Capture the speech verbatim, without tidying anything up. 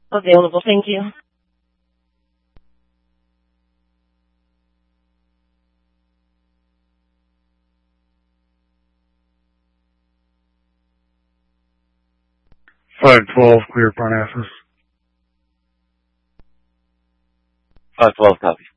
available. Thank you. five twelve, clear front access. five twelve, copy.